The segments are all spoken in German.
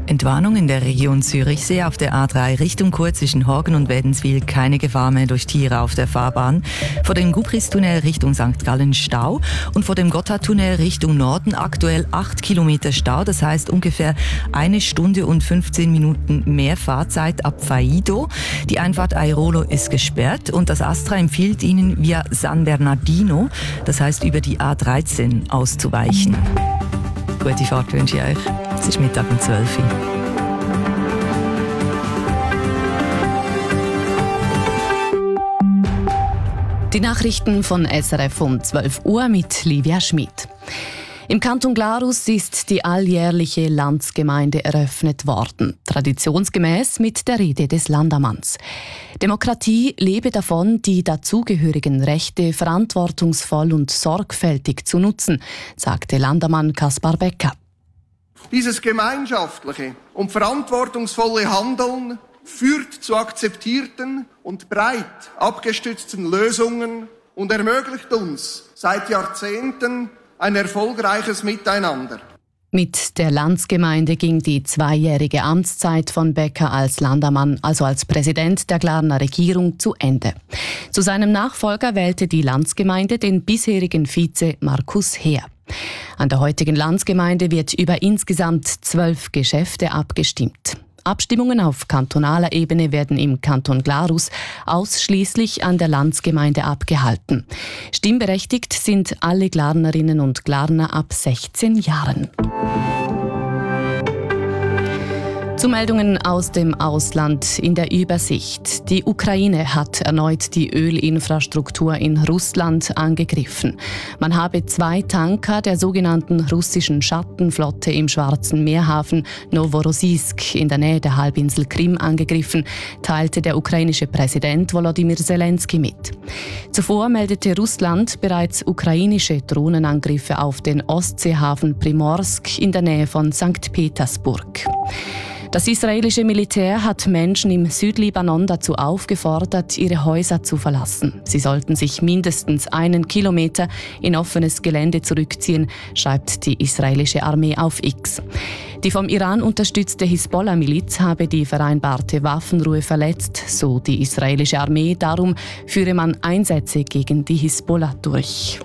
Entwarnung in der Region Zürichsee auf der A3 Richtung Chur zwischen Horgen und Wädenswil. Keine Gefahr mehr durch Tiere auf der Fahrbahn. Vor dem Gubristunnel Richtung St. Gallen Stau und vor dem Gotthardtunnel Richtung Norden aktuell 8 Kilometer Stau. Das heißt ungefähr 1 Stunde und 15 Minuten mehr Fahrzeit ab Faido. Die Einfahrt Airolo ist gesperrt und das Astra empfiehlt Ihnen via San Bernardino, das heißt über die A13, auszuweichen. Gute Fahrt wünsche ich euch. Es ist Mittag um 12 Uhr. Die Nachrichten von SRF um 12 Uhr mit Livia Schmid. Im Kanton Glarus ist die alljährliche Landsgemeinde eröffnet worden, traditionsgemäß mit der Rede des Landammanns. Demokratie lebe davon, die dazugehörigen Rechte verantwortungsvoll und sorgfältig zu nutzen, sagte Landammann Kaspar Becker. Dieses gemeinschaftliche und verantwortungsvolle Handeln führt zu akzeptierten und breit abgestützten Lösungen und ermöglicht uns seit Jahrzehnten ein erfolgreiches Miteinander. Mit der Landsgemeinde ging die 2-jährige Amtszeit von Becker als Landammann, also als Präsident der Glarner Regierung, zu Ende. Zu seinem Nachfolger wählte die Landsgemeinde den bisherigen Vize Markus Heer. An der heutigen Landsgemeinde wird über insgesamt 12 Geschäfte abgestimmt. Abstimmungen auf kantonaler Ebene werden im Kanton Glarus ausschließlich an der Landsgemeinde abgehalten. Stimmberechtigt sind alle Glarnerinnen und Glarner ab 16 Jahren. Zu Meldungen aus dem Ausland in der Übersicht. Die Ukraine hat erneut die Ölinfrastruktur in Russland angegriffen. Man habe 2 Tanker der sogenannten russischen Schattenflotte im Schwarzen Meerhafen Novorossiysk in der Nähe der Halbinsel Krim angegriffen, teilte der ukrainische Präsident Volodymyr Zelensky mit. Zuvor meldete Russland bereits ukrainische Drohnenangriffe auf den Ostseehafen Primorsk in der Nähe von St. Petersburg. Das israelische Militär hat Menschen im Südlibanon dazu aufgefordert, ihre Häuser zu verlassen. Sie sollten sich mindestens 1 Kilometer in offenes Gelände zurückziehen, schreibt die israelische Armee auf X. Die vom Iran unterstützte Hisbollah-Miliz habe die vereinbarte Waffenruhe verletzt, so die israelische Armee. Darum führe man Einsätze gegen die Hisbollah durch.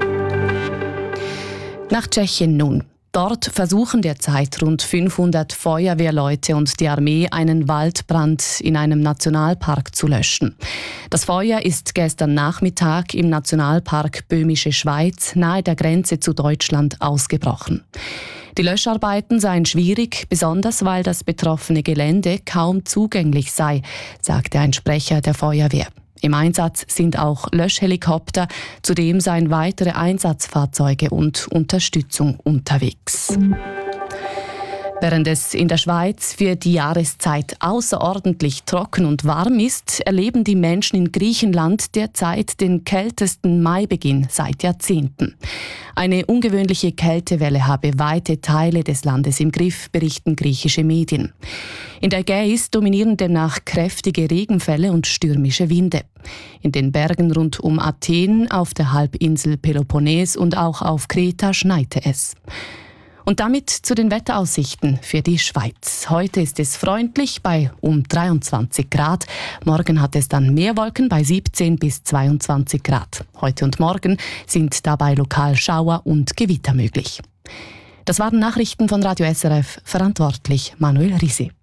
Nach Tschechien nun. Dort versuchen derzeit rund 500 Feuerwehrleute und die Armee einen Waldbrand in einem Nationalpark zu löschen. Das Feuer ist gestern Nachmittag im Nationalpark Böhmische Schweiz nahe der Grenze zu Deutschland ausgebrochen. Die Löscharbeiten seien schwierig, besonders weil das betroffene Gelände kaum zugänglich sei, sagte ein Sprecher der Feuerwehr. Im Einsatz sind auch Löschhelikopter, zudem seien weitere Einsatzfahrzeuge und Unterstützung unterwegs. Während es in der Schweiz für die Jahreszeit außerordentlich trocken und warm ist, erleben die Menschen in Griechenland derzeit den kältesten Maibeginn seit Jahrzehnten. Eine ungewöhnliche Kältewelle habe weite Teile des Landes im Griff, berichten griechische Medien. In der Ägäis dominieren demnach kräftige Regenfälle und stürmische Winde. In den Bergen rund um Athen, auf der Halbinsel Peloponnes und auch auf Kreta schneite es. Und damit zu den Wetteraussichten für die Schweiz. Heute ist es freundlich bei um 23 Grad. Morgen hat es dann mehr Wolken bei 17 bis 22 Grad. Heute und morgen sind dabei lokal Schauer und Gewitter möglich. Das waren Nachrichten von Radio SRF, verantwortlich Manuel Risi.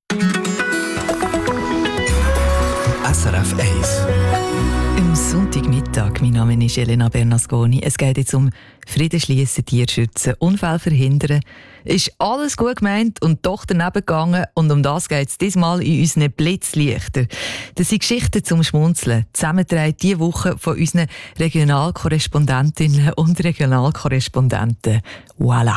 SRF 1. Am Sonntagmittag, mein Name ist Elena Bernasconi. Es geht jetzt um Frieden schliessen, Tiere schützen, Unfälle verhindern. Ist alles gut gemeint und doch daneben gegangen. Und um das geht es diesmal in unseren Blitzlichter. Das sind Geschichten zum Schmunzeln. Zusammengetragen diese Woche von unseren Regionalkorrespondentinnen und Regionalkorrespondenten. Voilà!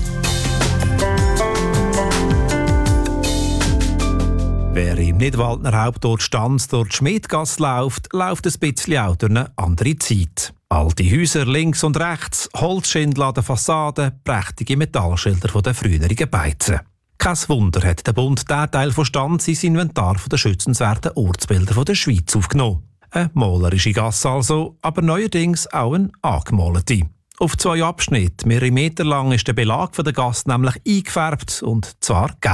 Wer im Nidwaldner Hauptort Stanz durch die Schmidgasse läuft ein bisschen auch durch eine andere Zeit. Alte Häuser links und rechts, Holzschindel an den Fassaden, prächtige Metallschilder von den früheren Beizen. Kein Wunder hat der Bund diesen Teil von Stanz ins Inventar der schützenswerten Ortsbilder der Schweiz aufgenommen. Eine malerische Gasse also, aber neuerdings auch eine angemalte. Auf 2 Abschnitten, mehrere Meter lang, ist der Belag der Gasse nämlich eingefärbt, und zwar gelb.